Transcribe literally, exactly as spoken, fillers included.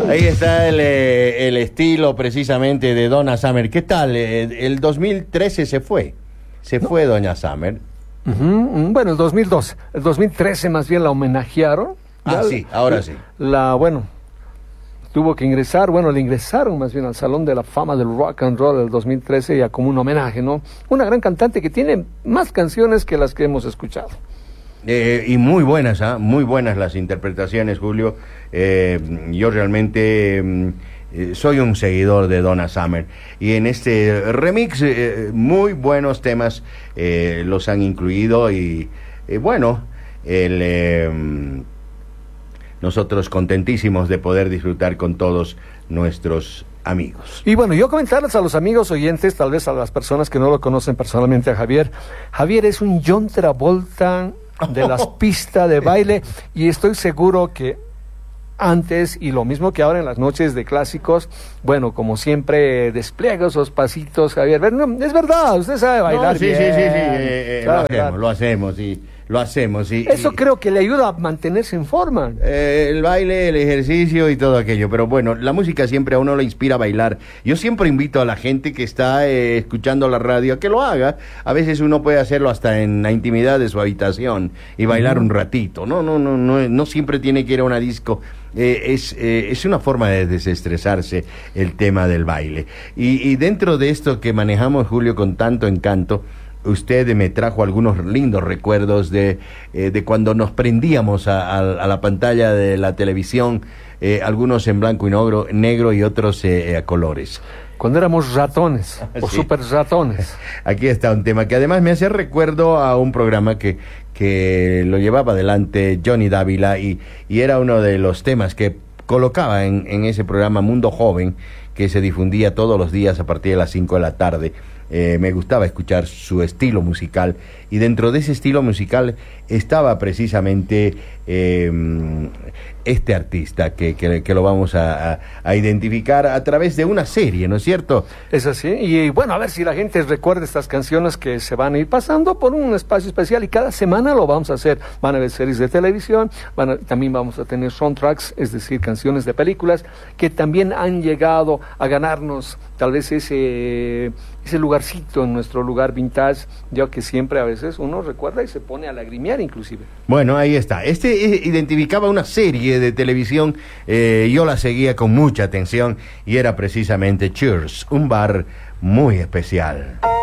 Ahí está el, el estilo precisamente de Donna Summer. ¿Qué tal? El dos mil trece se fue. Se fue Doña Summer. Uh-huh. Bueno, el dos mil doce. El dos mil trece más bien la homenajearon. Ah, ya, sí, ahora sí. La, bueno, tuvo que ingresar, bueno, le ingresaron más bien al Salón de la Fama del Rock and Roll del dos mil trece ya como un homenaje, ¿no? Una gran cantante que tiene más canciones que las que hemos escuchado. Eh, y muy buenas, ¿eh? Muy buenas las interpretaciones, Julio. Eh, yo realmente eh, soy un seguidor de Donna Summer. Y en este remix, eh, muy buenos temas eh, los han incluido. Y eh, bueno, el, eh, nosotros contentísimos de poder disfrutar con todos nuestros amigos. Y bueno, yo comentarles a los amigos oyentes, tal vez a las personas que no lo conocen personalmente a Javier. Javier es un John Travolta de las pistas de baile, y estoy seguro que antes, y lo mismo que ahora en las noches de clásicos, bueno, como siempre despliega esos pasitos, Javier. No, es verdad, usted sabe bailar. No, sí, bien, sí, sí, sí, eh, eh, lo hacemos, bailar. lo hacemos, y lo hacemos. Y, Eso y, creo que le ayuda a mantenerse en forma. Eh, el baile, el ejercicio y todo aquello. Pero bueno, la música siempre a uno le inspira a bailar. Yo siempre invito a la gente que está eh, escuchando la radio a que lo haga. A veces uno puede hacerlo hasta en la intimidad de su habitación y bailar uh-huh. un ratito. No, no, no, no, no siempre tiene que ir a una disco. Eh, es, eh, es una forma de desestresarse el tema del baile. Y, y dentro de esto que manejamos, Julio, con tanto encanto, usted me trajo algunos lindos recuerdos de, eh, de cuando nos prendíamos a, a, a la pantalla de la televisión, eh, algunos en blanco y negro, negro y otros eh, a colores. Cuando éramos ratones, o sí. super ratones. Aquí está un tema que además me hace recuerdo a un programa que, que lo llevaba adelante Johnny Dávila, y, y era uno de los temas que colocaba en, en ese programa Mundo Joven, que se difundía todos los días a partir de las cinco de la tarde. Eh, me gustaba escuchar su estilo musical, y dentro de ese estilo musical estaba precisamente eh, este artista que, que, que lo vamos a, a, a identificar a través de una serie, ¿no es cierto? Es así, y bueno, a ver si la gente recuerda estas canciones que se van a ir pasando por un espacio especial, y cada semana lo vamos a hacer. Van a haber series de televisión, van a, también vamos a tener soundtracks, es decir, canciones de películas que también han llegado a ganarnos tal vez ese, ese lugarcito en nuestro lugar vintage, ya que siempre a veces uno recuerda y se pone a lagrimear inclusive. Bueno, ahí está. Este eh, identificaba una serie de televisión, eh, yo la seguía con mucha atención, y era precisamente Cheers, un bar muy especial.